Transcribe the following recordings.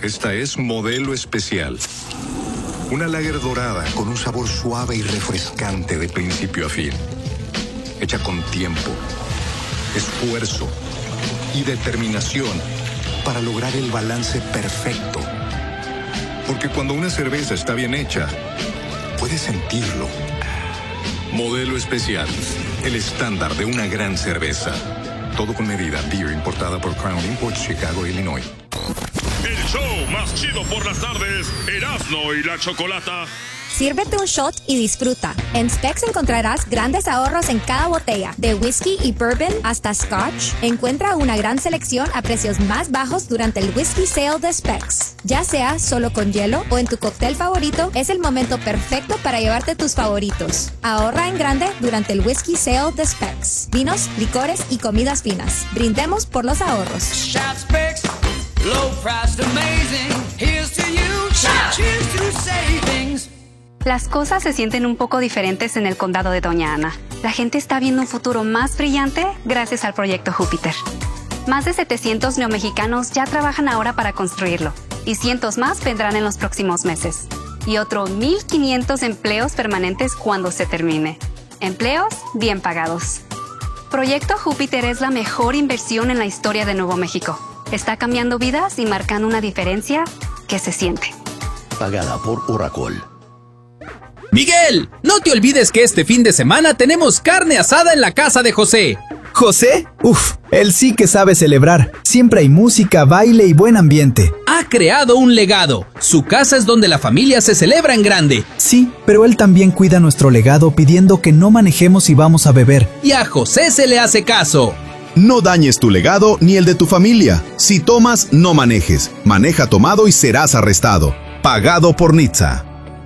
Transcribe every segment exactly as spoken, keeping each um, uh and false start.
Esta es Modelo Especial. Una lager dorada con un sabor suave y refrescante de principio a fin. Hecha con tiempo, esfuerzo y determinación para lograr el balance perfecto. Porque cuando una cerveza está bien hecha, puedes sentirlo. Modelo Especial, el estándar de una gran cerveza. Todo con medida. Beer importada por Crown Imports, Chicago, Illinois. El show más chido por las tardes, Erasmo y la Chocolata. Sírvete un shot y disfruta. En Specs encontrarás grandes ahorros en cada botella, de whisky y bourbon hasta scotch. Encuentra una gran selección a precios más bajos durante el Whisky Sale de Specs. Ya sea solo con hielo o en tu cóctel favorito, es el momento perfecto para llevarte tus favoritos. Ahorra en grande durante el Whisky Sale de Specs. Vinos, licores y comidas finas. Brindemos por los ahorros. Shop Specs, low price amazing. Here's to you, cheers to savings. Las cosas se sienten un poco diferentes en el condado de Doña Ana. La gente está viendo un futuro más brillante gracias al proyecto Júpiter. Más de setecientos neomexicanos ya trabajan ahora para construirlo y cientos más vendrán en los próximos meses. Y otros mil quinientos empleos permanentes cuando se termine. Empleos bien pagados. Proyecto Júpiter es la mejor inversión en la historia de Nuevo México. Está cambiando vidas y marcando una diferencia que se siente. Pagada por Oracle. Miguel, no te olvides que este fin de semana tenemos carne asada en la casa de José. ¿José? Uf, él sí que sabe celebrar. Siempre hay música, baile y buen ambiente. Ha creado un legado. Su casa es donde la familia se celebra en grande. Sí, pero él también cuida nuestro legado pidiendo que no manejemos si vamos a beber. Y a José se le hace caso. No dañes tu legado ni el de tu familia. Si tomas, no manejes. Maneja tomado y serás arrestado. Pagado por Nitza.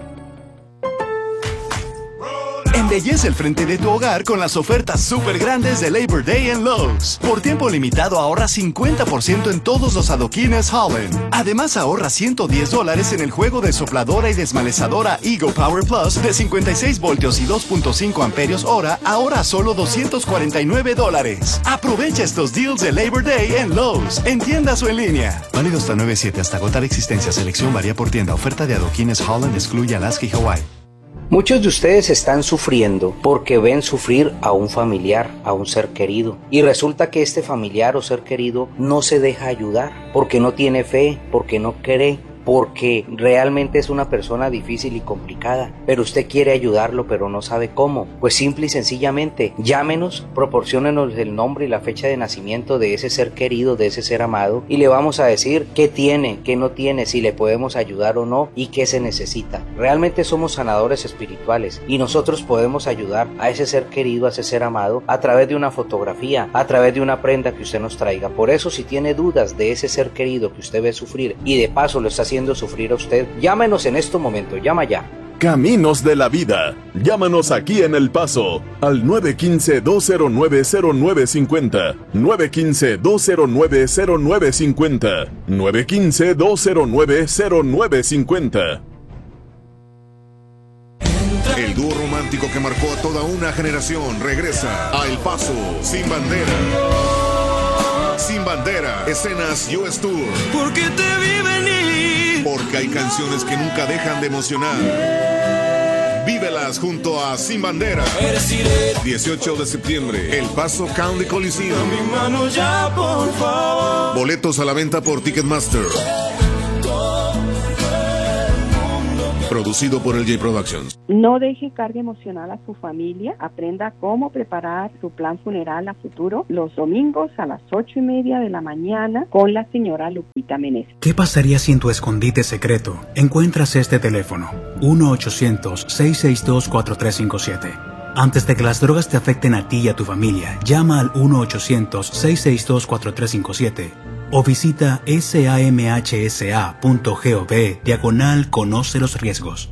Embellece el frente de tu hogar con las ofertas súper grandes de Labor Day en Lowe's. Por tiempo limitado ahorra cincuenta por ciento en todos los adoquines Holland. Además ahorra ciento diez dólares en el juego de sopladora y desmalezadora Ego Power Plus de cincuenta y seis voltios y dos punto cinco amperios hora, ahora solo doscientos cuarenta y nueve dólares. Aprovecha estos deals de Labor Day en Lowe's, en tiendas o en línea. Válido hasta nueve siete hasta agotar existencia. Selección varía por tienda. Oferta de adoquines Holland excluye Alaska y Hawaii. Muchos de ustedes están sufriendo porque ven sufrir a un familiar, a un ser querido. Y resulta que este familiar o ser querido no se deja ayudar porque no tiene fe, porque no cree, porque realmente es una persona difícil y complicada, pero usted quiere ayudarlo pero no sabe cómo. Pues simple y sencillamente, llámenos, proporciónenos el nombre y la fecha de nacimiento de ese ser querido, de ese ser amado, y le vamos a decir qué tiene, qué no tiene, si le podemos ayudar o no y qué se necesita. Realmente somos sanadores espirituales y nosotros podemos ayudar a ese ser querido, a ese ser amado, a través de una fotografía, a través de una prenda que usted nos traiga. Por eso, si tiene dudas de ese ser querido que usted ve sufrir y de paso lo está haciendo sufrir a usted, llámenos en este momento, llama ya. Caminos de la Vida. Llámanos aquí en El Paso al nueve uno cinco, dos cero nueve, cero nueve cinco cero, nueve uno cinco, dos cero nueve, cero nueve cinco cero, nueve uno cinco, dos cero nueve, cero nueve cinco cero. El dúo romántico que marcó a toda una generación regresa a El Paso sin bandera. Sin bandera, escenas U S Tour. Porque te vi venir. Porque hay canciones que nunca dejan de emocionar. Vívelas junto a Sin Bandera. dieciocho de septiembre, El Paso County Coliseum. Mi mano ya, por favor. Boletos a la venta por Ticketmaster. Producido por L J Productions. No deje carga emocional a su familia. Aprenda cómo preparar su plan funeral a futuro los domingos a las ocho y media de la mañana con la señora Lupita Meneses. ¿Qué pasaría si en tu escondite secreto encuentras este teléfono? uno ochocientos, seis seis dos, cuatro tres cinco siete. Antes de que las drogas te afecten a ti y a tu familia, llama al uno ochocientos, seis seis dos, cuatro tres cinco siete. O visita samhsa punto gov diagonal conoce los riesgos.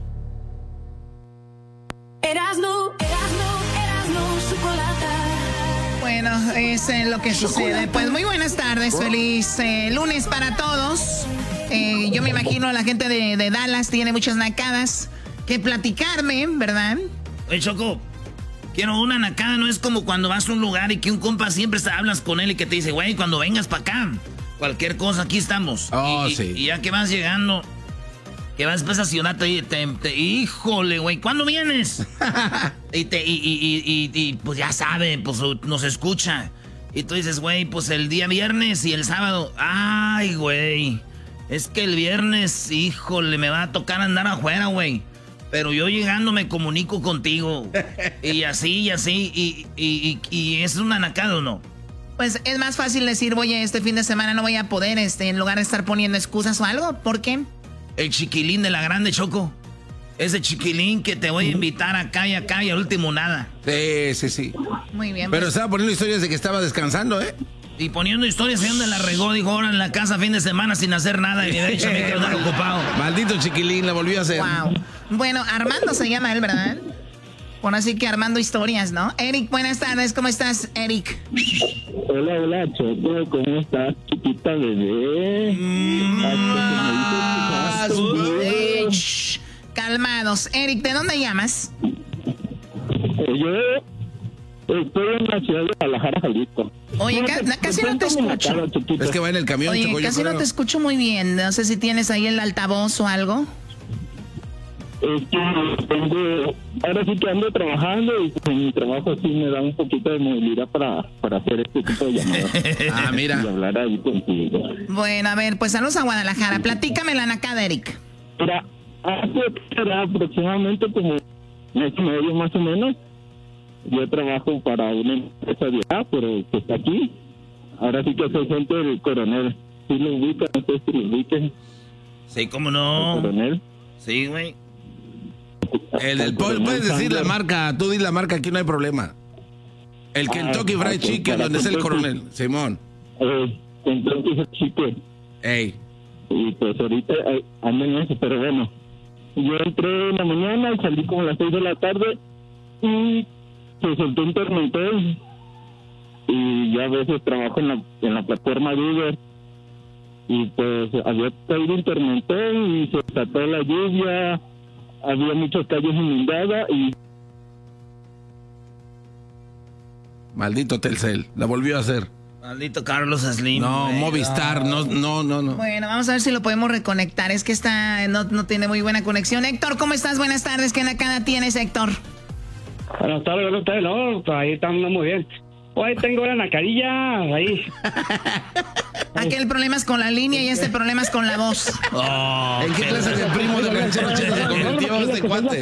Erasmo, Erasmo, Erasmo, chocolate. Bueno, es eh, lo que sucede. Pues muy buenas tardes, feliz eh, lunes para todos. Eh, yo me imagino la gente de, de Dallas tiene muchas nacadas que platicarme, ¿verdad? Oye, Choco, quiero una nacada, no es como cuando vas a un lugar y que un compa siempre hablas con él y que te dice, güey, cuando vengas para acá, cualquier cosa, aquí estamos. Oh, y, sí. Y ya que vas llegando, que vas después a Ciudad, te, te, te, híjole, güey, ¿cuándo vienes? y, te, y, y, y, y, y pues ya sabe, pues nos escucha. Y tú dices, güey, pues el día viernes y el sábado, ay, güey, es que el viernes, híjole, me va a tocar andar afuera, güey. Pero yo llegando me comunico contigo. Y así, y así, y, y, y, y es una nacada, ¿o no? Pues es más fácil decir, oye, este fin de semana no voy a poder, este, en lugar de estar poniendo excusas o algo. ¿Por qué? El chiquilín de la grande, Choco. Ese chiquilín que te voy a invitar acá y acá y al último nada. Sí, sí, sí. Muy bien. Pero pues. estaba poniendo historias de que estaba descansando, ¿eh? Y poniendo historias de donde la regó, dijo, ahora en la casa fin de semana sin hacer nada. Y de hecho me quedo ocupado. Maldito chiquilín, la volvió a hacer. Wow. Bueno, Armando se llama él, ¿verdad? Bueno, así que Armando historias, ¿no? Eric, buenas tardes, ¿cómo estás, Eric? Hola, hola, Choco, ¿cómo estás, chiquita bebé? Mm, ah, eh, shh, calmados. Eric, ¿de dónde llamas? Eh, yo estoy en la ciudad de Guadalajara, Jalisco. Oye, ca casi no te escucho. Cara, es que va en el camión, Oye, Choco, casi yo creo. no te escucho muy bien. No sé si tienes ahí el altavoz o algo. Es que tengo, ahora sí que ando trabajando y en mi trabajo sí me da un poquito de movilidad para, para hacer este tipo de llamadas. Ah, mira. Y hablar ahí contigo. Bueno, a ver, pues saludos a Guadalajara. Platícame la nacada, Eric. Mira, hace aproximadamente como mes y medio más o menos, yo trabajo para una empresa de acá, pero que está aquí. Ahora sí que soy gente del Coronel. ¿Sí lo ubican? No sé si lo ubiquen. Sí, ¿cómo no? ¿El Coronel? Sí, güey. El, el, puedes decir la marca, tú di la marca, aquí no hay problema. El Kentucky ah, Fried okay, Chicken, donde está el Coronel, Simón. Eh, Kentucky Fried Chicken. Ey. Y pues ahorita eh, ando en eso, pero bueno. Yo entré en la mañana y salí como a las seis de la tarde y se soltó un tormentón. Y yo a veces trabajo en la, en la plataforma de Uber. Y pues había caído un tormentón y se desató la lluvia. Había muchas calles inundadas y... Maldito Telcel, la volvió a hacer. Maldito Carlos Slim. No, güey. Movistar, no, no, no, no. Bueno, vamos a ver si lo podemos reconectar. Es que está, no, no tiene muy buena conexión. Héctor, ¿cómo estás? Buenas tardes. ¿Qué nacada tienes, Héctor? Buenas tardes, buenas tardes. No, pues ahí estamos muy bien. Hoy tengo la nacarilla ahí. Aquel problema es con la línea y este problema es con la voz. Oh, ¿en qué clase de primo de ranchero se convirtió este cuate?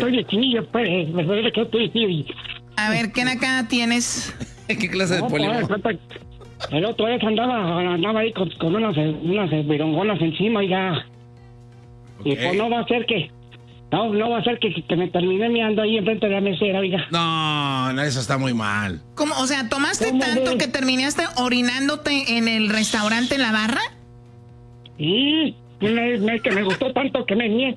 A ver, ¿qué nacada tienes? ¿En qué clase de no, polígono? Pues, el otro día andaba, andaba ahí con, con unas, unas virongonas encima y ya. Okay. Y pues no va a ser que... No, no va a ser que, que me termine meando ahí enfrente de la mesera, oiga. No, no, eso está muy mal. ¿Cómo? O sea, ¿tomaste tanto de... que terminaste orinándote en el restaurante en la barra? Sí, me, me, que me gustó tanto que me mié.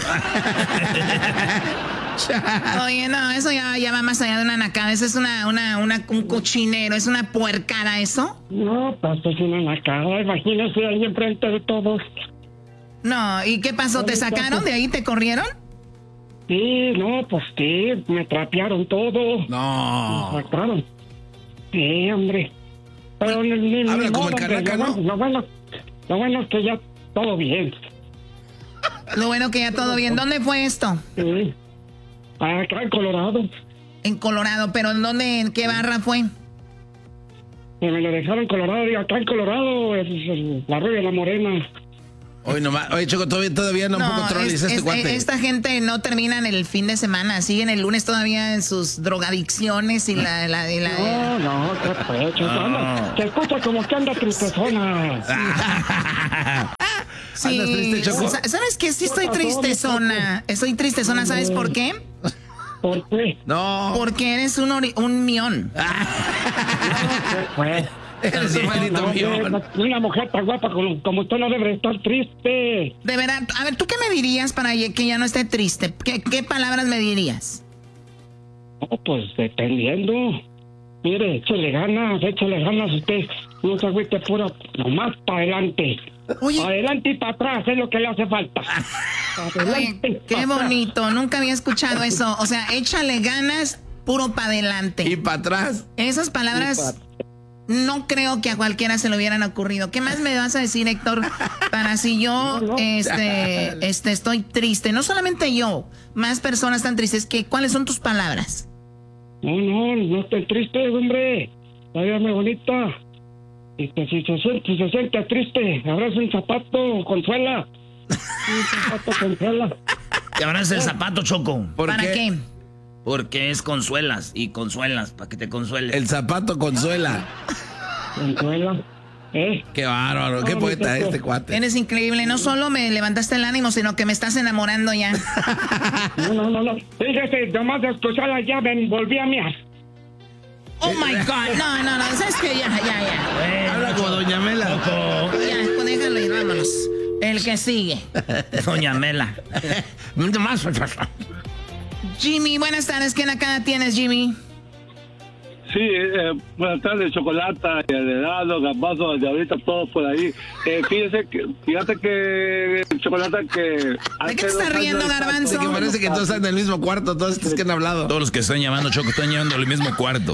Oye, no, eso ya, ya va más allá de una nacada. Eso es una, una, una, un cochinero, es una puercada, ¿eso? No, pues es una nacada, imagínese ahí enfrente de todos. No, ¿y qué pasó? ¿Te sacaron de ahí? ¿Te corrieron? Sí, no, pues sí, me trapearon todo. No. Me sacaron. Sí, hombre. Pero ni, ni, habla ni como modo, el Carraca, ¿no? Lo bueno, lo bueno es que ya todo bien. Lo bueno que ya todo bien. ¿Dónde fue esto? Sí. Acá en Colorado. En Colorado, pero ¿en dónde, en qué barra fue? Me lo dejaron en Colorado, y acá en Colorado, es, es la Rubia La Morena. Hoy nomás, oye, Choco, todavía, todavía no, no controles es, este es, cuate. Esta gente no termina en el fin de semana, siguen el lunes todavía en sus drogadicciones y la... la, y la no, no, qué pecho, no. Anda, se escucha como que anda tristezona. Sí, ¿andas triste, Choco? ¿Sabes qué? Sí estoy tristezona, estoy tristezona, ¿sabes por qué? ¿Por qué? No. Porque eres un, ori un mión. Pues... Eres un maldito mión. Una mujer tan guapa como, como usted no debe estar triste. De verdad, a ver, ¿tú qué me dirías para que ya no esté triste? ¿Qué, qué palabras me dirías? Oh, pues dependiendo. Mire, échale ganas, échale ganas usted. No se agüite puro, nomás para adelante. Oye. Adelante y para atrás es lo que le hace falta. Oye, qué bonito, nunca había escuchado eso. O sea, échale ganas, puro para adelante. Y para atrás. Esas palabras... no creo que a cualquiera se le hubieran ocurrido. ¿Qué más me vas a decir, Héctor? Para si yo no, no. Este, este, estoy triste. No solamente yo, más personas están tristes. ¿Qué, ¿Cuáles son tus palabras? No, no, no estoy triste, hombre. Váyame bonita. Y que si se siente, si se siente triste, abraza un zapato, consuela. Un zapato, consuela. Te abraza el zapato, Choco. ¿Para qué? qué? Porque es consuelas y consuelas, para que te consueles. El zapato consuela. Consuela. ¿Eh? Qué bárbaro, qué poeta este cuate. Eres increíble, no solo me levantaste el ánimo, sino que me estás enamorando ya. No, no, no, no. Fíjese, nomás de escuchar la llave, volví a miar. Oh my God, no, no, no, ¿sabes qué? Ya, ya, ya. Bueno, habla como Doña Mela. Ya, pues déjalo ir, vámonos. El que sigue. Doña Mela. Más. Jimmy, buenas tardes. ¿Quién acá tienes, Jimmy? Sí, eh, buenas tardes, Chocolata, helado, Gambazo, de ahorita todos por ahí. Eh, fíjese que, fíjate que, Chocolata, que... ¿De qué te estás riendo, Garbanzo? Que parece que todos están en el mismo cuarto, todos estos que han hablado. Todos los que están llamando, Choco, están llamando al mismo cuarto.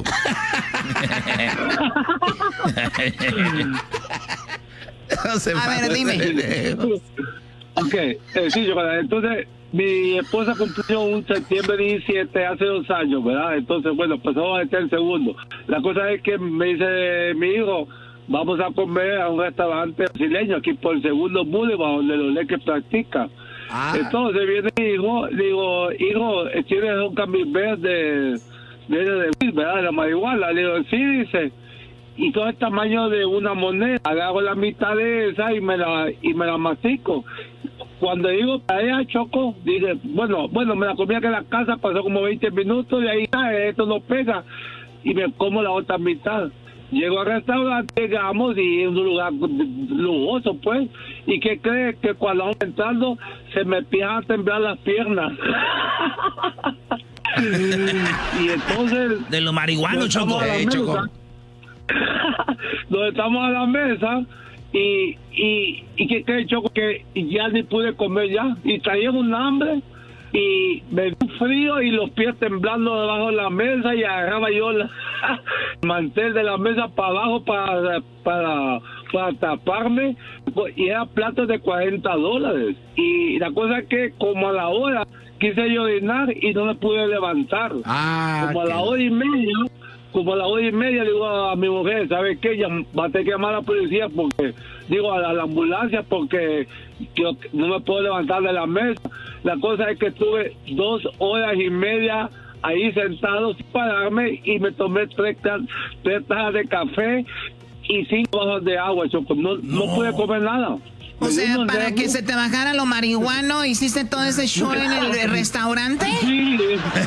No se A ver, dime. Ok, eh, sí, Chocolata, entonces... Mi esposa cumplió un septiembre diecisiete hace dos años, ¿verdad? Entonces, bueno, pues vamos a meter el segundo. La cosa es que me dice mi hijo, vamos a comer a un restaurante brasileño aquí por el segundo Boulevard, donde los leques practican. Ah. Entonces viene mi hijo, digo, hijo, ¿tienes un camembert de, de, de, de, ¿verdad? De la marihuana? Le digo, sí, dice. Y todo el tamaño de una moneda. Agarro la mitad de esa y me la, y me la mastico. Cuando digo para allá, Choco, dije, bueno, bueno, me la comí aquí en la casa, pasó como veinte minutos, y ahí ah, esto no pega, y me como la otra mitad. Llego al restaurante, llegamos, y es un lugar lujoso, pues, y ¿qué crees? Que cuando vamos entrando, se me empiezan a temblar las piernas. Y entonces... De lo marihuano, Choco. Eh, Choco. Donde estamos a la mesa... Y, y, y que, que Choco, que ya ni pude comer ya, y traía un hambre, y me dio frío y los pies temblando debajo de la mesa, y agarraba yo la, el mantel de la mesa para abajo para, para, para taparme, y era platos de cuarenta dólares, y la cosa es que como a la hora quise yo orinar y no me pude levantar, ah, como a la hora y media Como a la hora y media le digo a mi mujer, ¿sabes qué? Ya va a tener que llamar a la policía porque, digo, a la, a la ambulancia porque yo no me puedo levantar de la mesa. La cosa es que estuve dos horas y media ahí sentado sin pararme y me tomé tres, tres tazas de café y cinco vasos de agua. Choco. No, no. no pude comer nada. O sea, para que se te bajara lo marihuano, ¿hiciste todo ese show en el restaurante? Sí.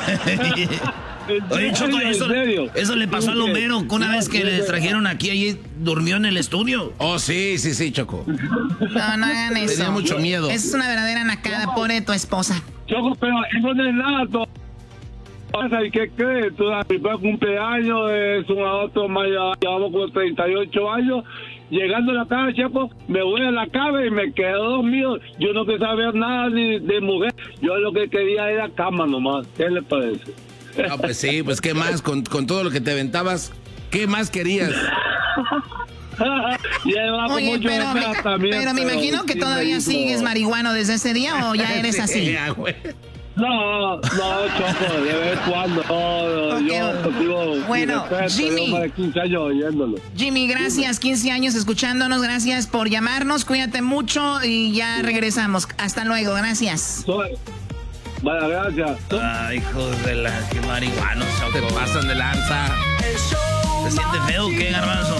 Oye, Choco, eso, eso le pasó al Homero, que una vez que le trajeron aquí, allí durmió en el estudio. Oh, sí, sí, sí, Choco. No, no hagan eso. Tenía mucho miedo. Es una verdadera nacada, pobre tu esposa. Choco, pero eso no es nada, todo. ¿Y qué crees? Tu primer cumpleaños es un adulto más, ya llevamos como treinta y ocho años. Llegando a la casa, Chepo, me voy a la cama y me quedo dormido. Yo no quería saber nada ni de mujer. Yo lo que quería era cama nomás. ¿Qué le parece? No, pues sí, pues qué más, con, con todo lo que te aventabas, ¿qué más querías? Oye, pero, mi, también, pero me imagino que todavía me sigues marihuano desde ese día o ya eres sí, así. Ya, no, no, Choco, de vez en cuando. No, okay. Yo contigo. Bueno, respeto, Jimmy. Más de quince años oyéndolo. Jimmy, gracias, quince años escuchándonos, gracias por llamarnos, cuídate mucho y ya regresamos. Hasta luego, gracias. Vale, gracias. Ay, hijos de la que marihuanos, te pasan de lanza. ¿Se siente feo o qué, Garbanzo?